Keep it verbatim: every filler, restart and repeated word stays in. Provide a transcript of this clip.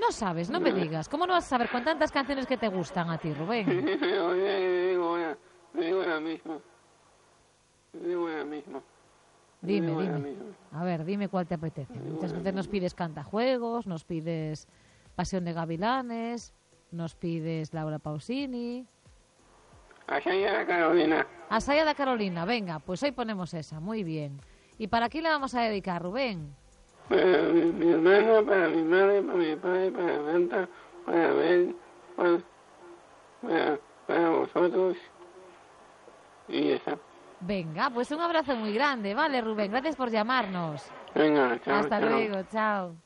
No sabes, no me digas. ¿Cómo no vas a saber con tantas canciones que te gustan a ti, Rubén? Digo ya, digo ya mismo. Digo ya mismo. Dime, Digo ya dime. mismo. A ver, dime cuál te apetece. Muchas veces nos pides Cantajuegos, nos pides Pasión de Gavilanes, nos pides Laura Pausini. Asaya de Carolina. Asaya de Carolina, venga, pues hoy ponemos esa, muy bien. ¿Y para quién la vamos a dedicar, Rubén? Para mi, mi hermano, para mi madre, para mi padre, para Santa, para ver, para, para, para vosotros. Y esa. Venga, pues un abrazo muy grande, ¿vale, Rubén? Gracias por llamarnos. Venga, chao, Hasta chao. luego, chao.